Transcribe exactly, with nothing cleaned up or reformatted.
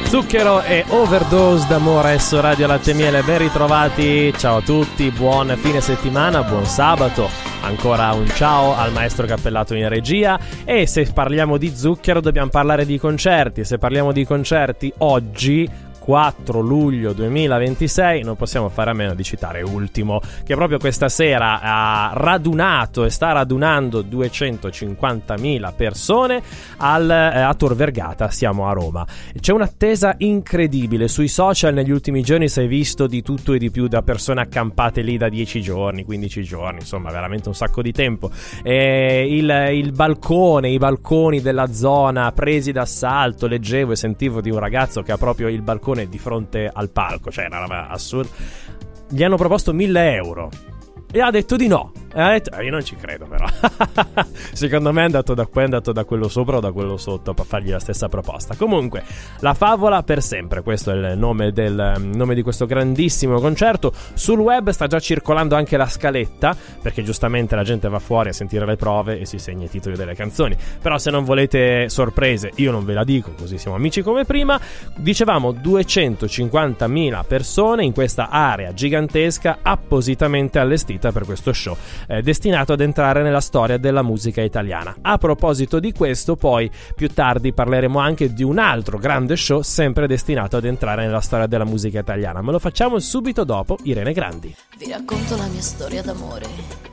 Zucchero e Overdose d'amore su Radio Latte e Miele, ben ritrovati, ciao a tutti, buon fine settimana, buon sabato, ancora un ciao al maestro Cappellato in regia. E se parliamo di zucchero dobbiamo parlare di concerti, se parliamo di concerti oggi quattro luglio duemilaventisei non possiamo fare a meno di citare Ultimo, che proprio questa sera ha radunato e sta radunando duecentocinquantamila persone al, eh, a Tor Vergata, siamo a Roma. C'è un'attesa incredibile, sui social negli ultimi giorni si è visto di tutto e di più, da persone accampate lì da dieci giorni, quindici giorni, insomma veramente un sacco di tempo. E il, il balcone, i balconi della zona presi d'assalto, leggevo e sentivo di un ragazzo che ha proprio il balcone di fronte al palco, cioè una roba assurda. Gli hanno proposto mille euro e ha detto di no. E ha detto, eh, io non ci credo però. Secondo me è andato da qua, è andato da quello sopra o da quello sotto per fargli la stessa proposta. Comunque, la favola per sempre, questo è il nome del nome di questo grandissimo concerto. Sul web sta già circolando anche la scaletta, perché giustamente la gente va fuori a sentire le prove e si segna i titoli delle canzoni. Però se non volete sorprese, io non ve la dico, così siamo amici come prima. Dicevamo duecentocinquantamila persone in questa area gigantesca appositamente allestita per questo show, Eh, destinato ad entrare nella storia della musica italiana. A proposito di questo, poi più tardi parleremo anche di un altro grande show sempre destinato ad entrare nella storia della musica italiana, ma lo facciamo subito dopo Irene Grandi. Vi racconto la mia storia d'amore.